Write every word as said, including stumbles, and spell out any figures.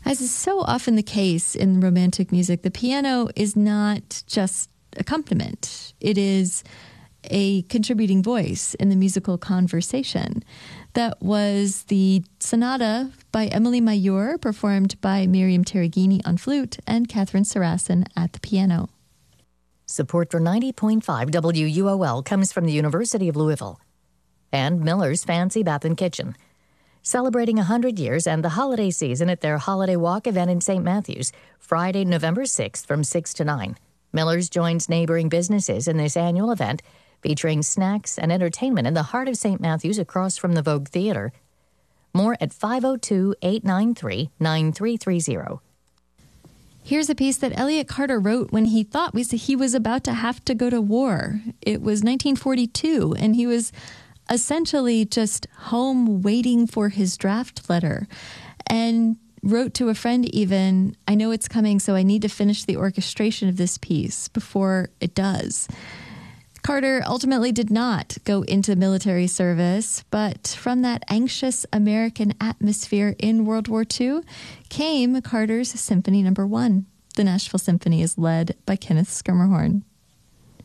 As is so often the case in romantic music, the piano is not just accompaniment. It is a contributing voice in the musical conversation. That was the sonata by Emily Mayur, performed by Miriam Terragini on flute and Catherine Sarasin at the piano. Support for ninety point five W U O L comes from the University of Louisville and Miller's Fancy Bath and Kitchen, celebrating one hundred years and the holiday season at their Holiday Walk event in Saint Matthews, Friday, November sixth from six to nine. Miller's joins neighboring businesses in this annual event, featuring snacks and entertainment in the heart of Saint Matthews across from the Vogue Theater. More at five oh two, eight nine three, nine three three zero. Here's a piece that Elliott Carter wrote when he thought he was about to have to go to war. It was nineteen forty-two, and he was essentially just home waiting for his draft letter, and wrote to a friend even, "I know it's coming, so I need to finish the orchestration of this piece before it does." Carter ultimately did not go into military service, but from that anxious American atmosphere in World War Two came Carter's Symphony Number One. The Nashville Symphony is led by Kenneth Schermerhorn.